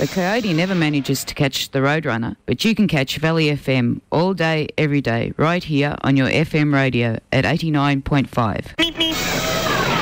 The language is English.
A coyote never manages to catch the Roadrunner, but you can catch Valley FM all day, every day, right here on your FM radio at 89.5.